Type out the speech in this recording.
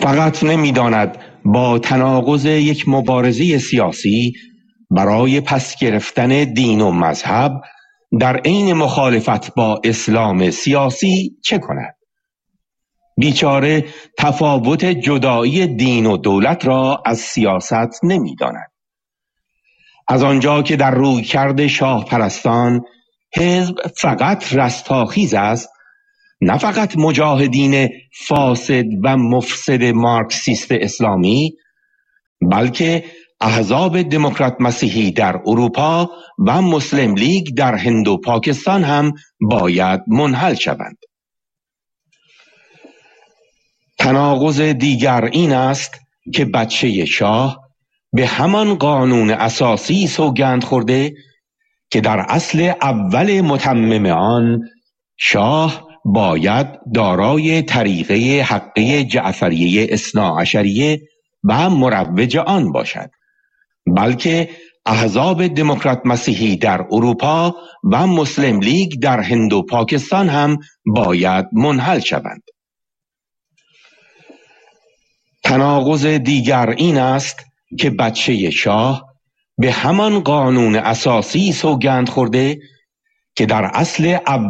فقط نمی‌داند با تناقض یک مبارزه سیاسی برای پس گرفتن دین و مذهب در عین مخالفت با اسلام سیاسی چه کند. بیچاره تفاوت جدایی دین و دولت را از سیاست نمی‌داند. از آنجا که در رویکرد شاه پرستان حزب فقط رستاخیز است، نه فقط مجاهدین فاسد و مفسد مارکسیست اسلامی، بلکه احزاب دموکرات مسیحی در اروپا و مسلم لیگ در هند و پاکستان هم باید منحل شوند. تناقض دیگر این است که بچه شاه به همان قانون اساسی سوگند خورده که در اصل اول متمم آن شاه باید دارای طریقه حقه جعفریه اثناعشریه و مروج آن باشد، بلکه احزاب دموکرات مسیحی در اروپا و مسلم لیگ در هند و پاکستان هم باید منحل شوند. تناقض دیگر این است که بچه شاه به همان قانون اساسی سوگند خورده که در اصل